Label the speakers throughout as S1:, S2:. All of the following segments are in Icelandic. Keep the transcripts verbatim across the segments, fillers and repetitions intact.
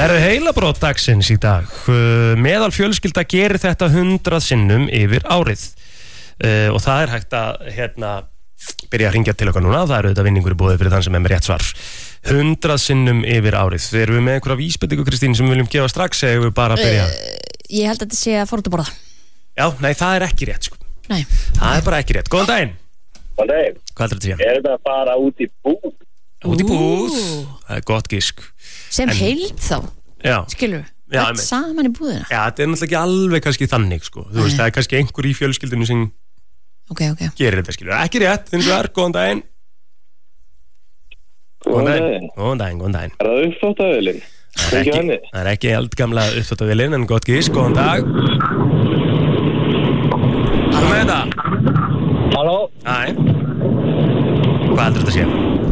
S1: Er það heilabrót dagsins í dag? Uh, meðal fjölskylda gerir þetta hundrað sinnum yfir árið. Uh, og það er hægt að hérna, byrja að hringja til okkar núna. Það eru þetta vinningur í boði fyrir þann sem er með rétt svar. Hundrað sinnum yfir árið. Við erum með einhverja vísbendingu, Kristín, sem við viljum gefa strax eða við bara að byrja.
S2: Uh, ég held að þetta sé að fór út að borða.
S1: Já, nei, það er ekki rétt, sko.
S2: Nei.
S1: Það er bara ekki rétt. Góðan daginn.
S3: Góðan daginn.
S1: Hvað heldur þetta sé?
S3: Er þetta bara út í búð?
S1: Út í búð. Það er gott gisk.
S2: Sem en, heild þá.
S1: Já.
S2: Skilur við?
S1: Já,
S2: allt saman í búðina.
S1: Já, þetta er náttúrulega ekki alveg kannski þannig, sko. Þú veist, það er kannski einhver í fjölskyldinu sem
S2: okay, okay.
S1: gerir þetta, skilur. Ekki rétt, hins vegar, góðan daginn. Góðan daginn. Góðan daginn, góðan daginn.
S3: Er það uppþvottavélin?
S1: Það er ekki, það er ekki eldgamla uppþvottavélin, en gott gisk, góðan dag. Hvað með þetta?
S3: Halló?
S1: Æ. Hvað heldur þetta sé?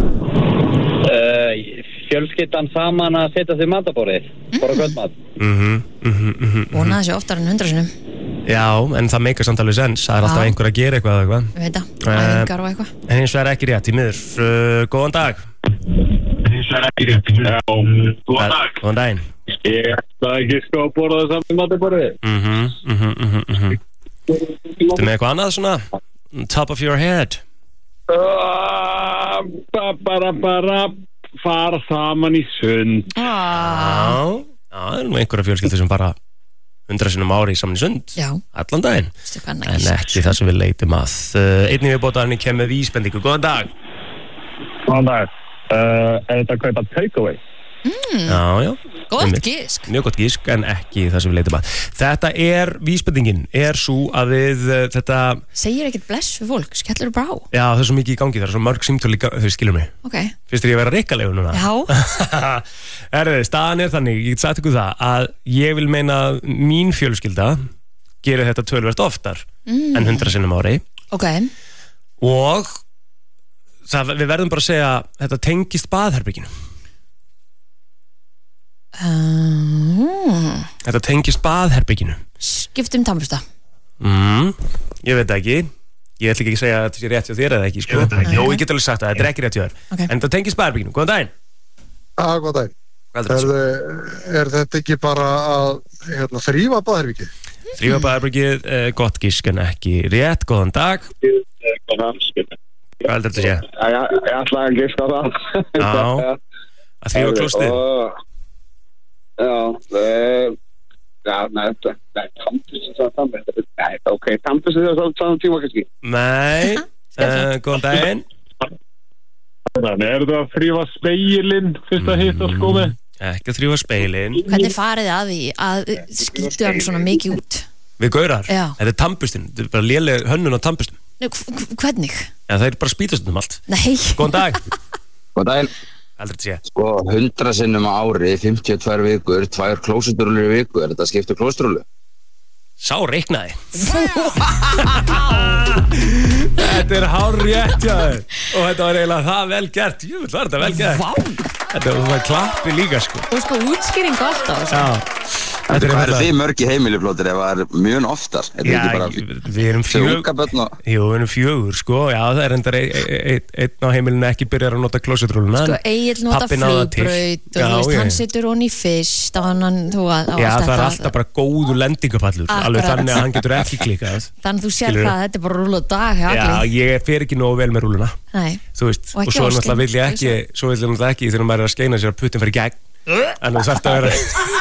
S3: Uh, fjölskyldan saman að setja sig mataborðið. Bara kvöldmat.
S1: Mhm, mhm, mhm.
S2: Vona þessi oftar en hundra sinnum.
S1: Já, en það meikar samt alveg sens. Það er alltaf einhver að gera eitthvað eða eitthvað.
S2: Ég veit það, æfingar og eitthvað.
S1: En hins vegar ekki rétt, í miður. Uh, góðan dag.
S3: Hins vegar ekki rétt. Já, góðan dag.
S1: Góðan daginn.
S3: Ég ætla ekki sko að borða það saman mataborðið.
S1: Mhm, mhm, mhm, mhm. Þú með eitthvað annað svona? Top of your head?
S3: Uh, bara, bara fara saman í sund.
S2: Ah.
S1: Já, já, það er nú einhverja fjölskyldur sem fara hundra sinnum ári saman í sund.
S2: Já.
S1: Allan daginn. En ekki það sem við leitum að. Uh, einnig viðbótarinn kem með vísbendingu. Góðan dag.
S3: Góðan dag. Uh, er þetta að kaupa takeaway?
S2: Mm.
S1: Já, já.
S2: Gott gísk.
S1: Mjög gott gísk, en ekki það sem við leitum að. Þetta er, vísbendingin er svo að við uh, þetta...
S2: Segir ekkert bless fyrir fólk, skellur bara á.
S1: Já, það er svo mikið í gangi, það er svo mörg símtöl í gangi, þau skilur mig.
S2: Ok.
S1: Finnst þér ég að vera reikalegur núna?
S2: Já.
S1: Erðu, staðan er þannig, ég get sagt ykkur það, að ég vil meina að mín fjölskylda gerir þetta töluvert oftar mm. en hundra sinnum ári.
S2: Ok.
S1: Og það, við verðum bara að segja, þetta tengist baðherberginu.
S2: Uh,
S1: Þetta tengist baðherberginu.
S2: Skiptum tannbursta.
S1: Mm, ég veit ekki. Ég ætla ekki að segja að þetta sé rétt hjá þér eða ekki, sko. Ekki. Jó, ég get alveg sagt að þetta er ekki rétt hjá þér. Okay. En þetta tengist baðherberginu. Góðan daginn.
S4: Já, góðan daginn. Er, er þetta ekki bara að hérna, þrífa baðherbergið?
S1: Þrífa baðherbergið, eh, gott gisk en ekki rétt. Góðan dag.
S3: Góðan dag.
S1: Hvað heldur þetta sé?
S3: Ég ætla að giska það.
S1: Já. Að þrífa klostið.
S3: Já, uh, já, nei, nei, tannbusið það tannbusið, nei, ok, tannbusið það er svona tíma kannski.
S1: Nei, uh, góðan daginn.
S3: Þannig, er það að þrífa speilin fyrst að hitta sko með?
S1: Ekki að þrífa speilin.
S2: Hvernig farið að því að skýtu hann svona mikið út?
S1: Við gaurar?
S2: Já.
S1: Þetta er tannbustin, þetta er bara léleg hönnun á tannbustum.
S2: Nei, hvernig?
S1: Já, það er bara spýtast um allt.
S2: Nei.
S1: Góðan dag.
S5: Góðan daginn.
S1: Sko,
S5: hundra sinnum á ári, fimmtíu og tvær vikur, tvær klósetrúllur í viku, er þetta skiptu klósetrúllu?
S1: Sá reiknaði. Þetta er hár rétt hjá þér. Og þetta var eiginlega það vel gert. Jú, þetta var þetta vel gert.
S2: Vá.
S1: Þetta var klappi líka, sko.
S2: Og sko, útskýring alltaf.
S1: Já.
S5: Þetta er hvað er þið mörg í heimiliplótir ef það er mjög oftar?
S1: Já, við erum fjögur. Jú, við erum fjögur, sko. Já, það er endar einn á heimilinu ekki byrjar að nota klósetrúlluna.
S2: Sko, Egill nota flugbraut og þú veist, hann situr honni fyrst og hann, þú að...
S1: Já, það er alltaf bara góðu lendingapallur. Alveg þannig að hann getur ekki klikkað.
S2: Þannig að þú sér hvað, þetta er bara rúla dag hjá allir.
S1: Já, ég fer ekki nógu vel með rúluna.
S2: Nei.
S1: Þú veist, og svo náttúrulega vil ég ekki, svo vil ég náttúrulega ekki þegar maður er að skeina sér að puttin fyrir gegn. En þú þarft að vera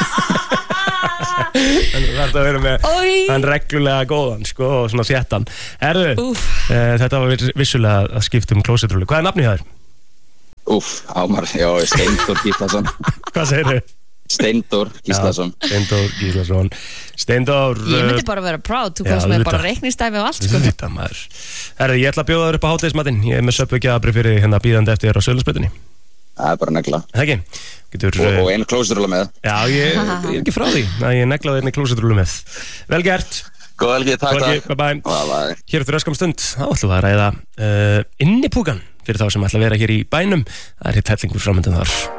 S1: en þú þarft að vera með hann reglulega góðan, sko, og svona þéttan. Herðu, uh, þetta var vissulega að skipta um klósetrúllu. Hvað er nafnið hjá þér?
S5: Úff, Ámar, já, Steindór Gíslason.
S1: Hvað segir þau?
S5: Steindór Gíslason.
S1: Steindór Gíslason. Steindór...
S2: Ég myndi bara vera proud, þú komst með bara reikningsdæmi og allt, sko.
S1: Þetta maður. Herðu, ég ætla að bjóða þér upp á hádegismatinn. Ég er með söpvöggjaðabri fyrir hérna bíðandi eftir þér á Söðlandsbrautinni.
S5: Það er bara negla.
S1: Það ekki? Getur,
S5: og, og einu klósetrúlla með.
S1: Já, ég, ég er ekki frá því að ég neglaði einu klósetrúlla með. Vel gert.
S5: Góð helgi, takk,
S1: takk. Bye bye.
S5: Bye bye.
S1: Hér eftir öskam stund, þá ætlum við að ræða uh, innipúkan fyrir þá sem ætla að vera hér í bænum. Það er hitt hellingur framöndan þar.